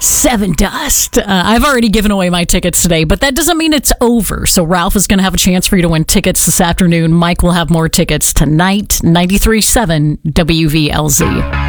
Seven Dust. I've already given away my tickets today, but that doesn't mean it's over. So Ralph is going to have a chance for you to win tickets this afternoon. Mike will have more tickets tonight. 93.7 WVLZ.